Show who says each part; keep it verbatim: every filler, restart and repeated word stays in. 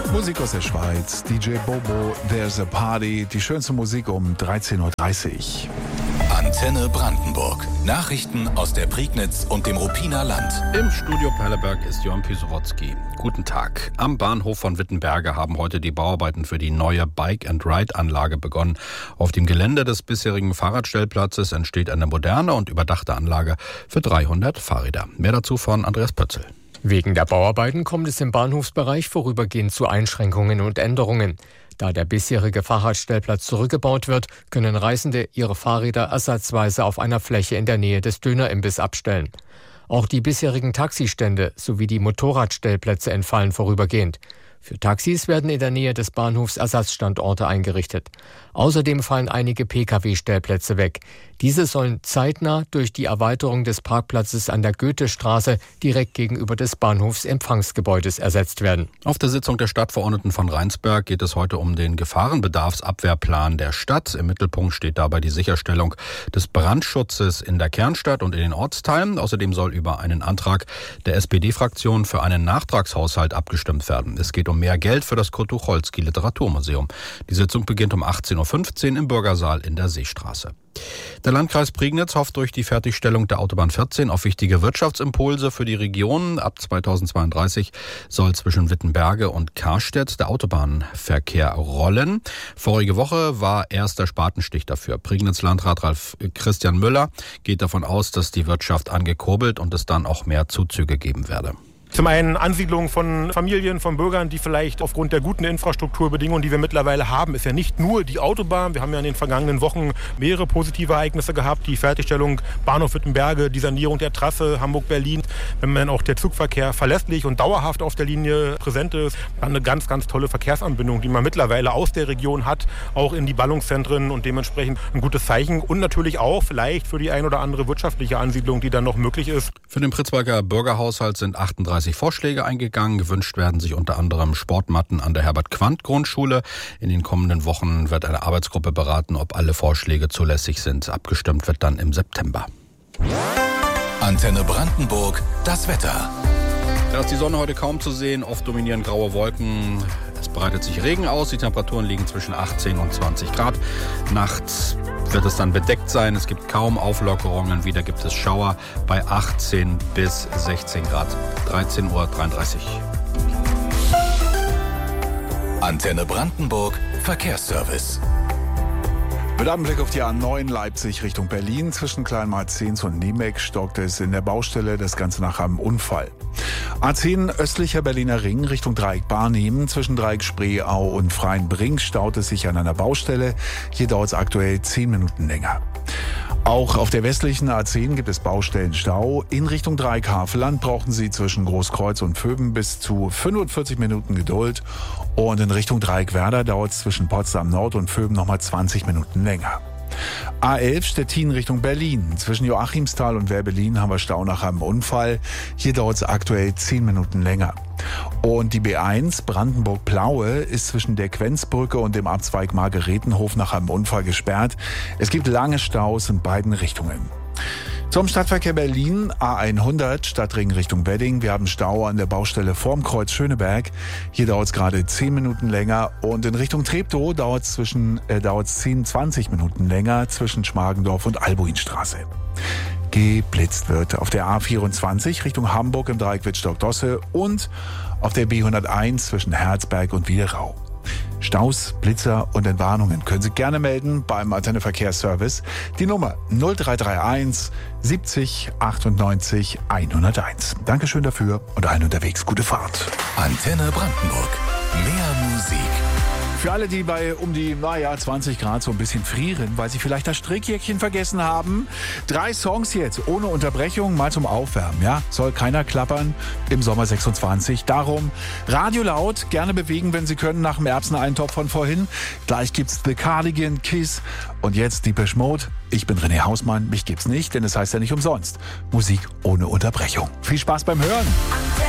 Speaker 1: Musik aus der Schweiz, D J Bobo, There's a Party, die schönste Musik um dreizehn Uhr dreißig.
Speaker 2: Antenne Brandenburg. Nachrichten aus der Prignitz und dem Ruppiner Land.
Speaker 3: Im Studio Perleberg ist Jörn Pisowotzki. Guten Tag. Am Bahnhof von Wittenberge haben heute die Bauarbeiten für die neue Bike-and-Ride-Anlage begonnen. Auf dem Gelände des bisherigen Fahrradstellplatzes entsteht eine moderne und überdachte Anlage für dreihundert Fahrräder. Mehr dazu von Andreas Pötzl.
Speaker 4: Wegen der Bauarbeiten kommt es im Bahnhofsbereich vorübergehend zu Einschränkungen und Änderungen. Da der bisherige Fahrradstellplatz zurückgebaut wird, können Reisende ihre Fahrräder ersatzweise auf einer Fläche in der Nähe des Dönerimbiss abstellen. Auch die bisherigen Taxistände sowie die Motorradstellplätze entfallen vorübergehend. Für Taxis werden in der Nähe des Bahnhofs Ersatzstandorte eingerichtet. Außerdem fallen einige Pkw-Stellplätze weg. Diese sollen zeitnah durch die Erweiterung des Parkplatzes an der Goethestraße direkt gegenüber des Bahnhofsempfangsgebäudes ersetzt werden.
Speaker 3: Auf der Sitzung der Stadtverordneten von Rheinsberg geht es heute um den Gefahrenbedarfsabwehrplan der Stadt. Im Mittelpunkt steht dabei die Sicherstellung des Brandschutzes in der Kernstadt und in den Ortsteilen. Außerdem soll über einen Antrag der S P D-Fraktion für einen Nachtragshaushalt abgestimmt werden. Es geht um mehr Geld für das Kurt-Tucholsky Literaturmuseum. Die Sitzung beginnt um achtzehn Uhr fünfzehn im Bürgersaal in der Seestraße. Der Landkreis Prignitz hofft durch die Fertigstellung der Autobahn vierzehn auf wichtige Wirtschaftsimpulse für die Region. Ab zweitausendzweiunddreißig soll zwischen Wittenberge und Karstedt der Autobahnverkehr rollen. Vorige Woche war erster Spatenstich dafür. Prignitz-Landrat Ralf Christian Müller geht davon aus, dass die Wirtschaft angekurbelt und es dann auch mehr Zuzüge geben werde.
Speaker 5: Zum einen Ansiedlung von Familien, von Bürgern, die vielleicht aufgrund der guten Infrastrukturbedingungen, die wir mittlerweile haben, ist ja nicht nur die Autobahn. Wir haben ja in den vergangenen Wochen mehrere positive Ereignisse gehabt. Die Fertigstellung Bahnhof Wittenberge, die Sanierung der Trasse Hamburg-Berlin. Wenn dann auch der Zugverkehr verlässlich und dauerhaft auf der Linie präsent ist, dann eine ganz, ganz tolle Verkehrsanbindung, die man mittlerweile aus der Region hat, auch in die Ballungszentren und dementsprechend ein gutes Zeichen. Und natürlich auch vielleicht für die ein oder andere wirtschaftliche Ansiedlung, die dann noch möglich ist.
Speaker 3: Für den Pritzwalker Bürgerhaushalt sind achtunddreißig Vorschläge eingegangen. Gewünscht werden sich unter anderem Sportmatten an der Herbert-Quandt-Grundschule. In den kommenden Wochen wird eine Arbeitsgruppe beraten, ob alle Vorschläge zulässig sind. Abgestimmt wird dann im September.
Speaker 2: Antenne Brandenburg, das Wetter.
Speaker 3: Da ist die Sonne heute kaum zu sehen. Oft dominieren graue Wolken. Es breitet sich Regen aus. Die Temperaturen liegen zwischen achtzehn und zwanzig Grad. Nachts wird es dann bedeckt sein. Es gibt kaum Auflockerungen. Wieder gibt es Schauer bei achtzehn bis sechzehn Grad. dreizehn Uhr dreiunddreißig.
Speaker 2: Antenne Brandenburg, Verkehrsservice.
Speaker 1: Mit einem Blick auf die A neun Leipzig Richtung Berlin. Zwischen Kleinmarkt-Zehns und Niemek stockt es in der Baustelle. Das Ganze nach einem Unfall. A zehn östlicher Berliner Ring Richtung Dreieck Barnim. Zwischen Dreieck Spreeau und Freienbrink staut es sich an einer Baustelle. Hier dauert es aktuell zehn Minuten länger. Auch auf der westlichen A zehn gibt es Baustellenstau. In Richtung Dreieck Havelland brauchen Sie zwischen Großkreuz und Vöben bis zu fünfundvierzig Minuten Geduld. Und in Richtung Dreieck Werder dauert es zwischen Potsdam Nord und Vöben nochmal zwanzig Minuten länger. A elf Stettin Richtung Berlin. Zwischen Joachimsthal und Werbelin haben wir Stau nach einem Unfall. Hier dauert es aktuell zehn Minuten länger. Und die B eins Brandenburg-Plaue ist zwischen der Quenzbrücke und dem Abzweig Margaretenhof nach einem Unfall gesperrt. Es gibt lange Staus in beiden Richtungen. Zum Stadtverkehr Berlin, A hundert, Stadtring Richtung Wedding. Wir haben Stau an der Baustelle vorm Kreuz Schöneberg. Hier dauert es gerade zehn Minuten länger. Und in Richtung Treptow dauert es zwischen, äh, dauert's zehn, zwanzig Minuten länger zwischen Schmargendorf und Albuinstraße. Geblitzt wird auf der A vierundzwanzig Richtung Hamburg im Dreieck Wittstock-Dosse und auf der B hunderteins zwischen Herzberg und Wiederau. Staus, Blitzer und Entwarnungen können Sie gerne melden beim Antenne Verkehrsservice. Die Nummer null drei drei eins siebzig achtundneunzig hunderteins. Dankeschön dafür und allen unterwegs gute Fahrt.
Speaker 2: Antenne Brandenburg. Mehr Musik.
Speaker 1: Für alle, die bei um die, naja, zwanzig Grad so ein bisschen frieren, weil sie vielleicht das Strickjäckchen vergessen haben. Drei Songs jetzt, ohne Unterbrechung, mal zum Aufwärmen, ja? Soll keiner klappern im Sommer sechsundzwanzig. Darum, Radio laut, gerne bewegen, wenn Sie können, nach dem Erbseneintopf von vorhin. Gleich gibt's The Cardigan, Kiss und jetzt Depeche Mode. Ich bin René Hausmann, mich gibt's nicht, denn es heißt ja nicht umsonst. Musik ohne Unterbrechung. Viel Spaß beim Hören.